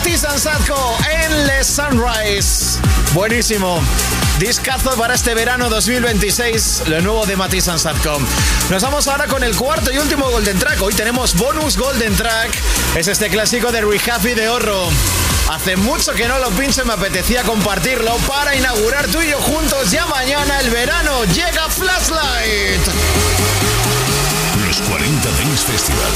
Matisse and Sadko, Endless Sunrise. Buenísimo. Discazo para este verano 2026, lo nuevo de Matisse and Sadko. Nos vamos ahora con el cuarto y último Golden Track. Hoy tenemos bonus Golden Track. Es este clásico de Rehab y de Horro. Hace mucho que no lo pincho y me apetecía compartirlo para inaugurar tú y yo juntos ya mañana el verano. Llega Flashlight. Los 40 Dance Festival.